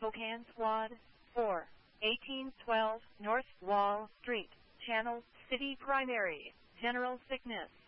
Spokane Squad 4, 1812 North Wall Street, Channel City Primary, General Sickness.